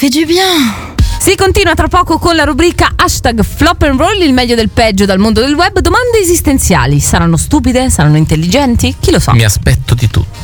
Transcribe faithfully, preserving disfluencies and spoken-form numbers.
fait du bien. Si continua tra poco con la rubrica hashtag Flop and Roll, il meglio del peggio dal mondo del web. Domande esistenziali: saranno stupide? Saranno intelligenti? Chi lo sa? Mi aspetto di tutto.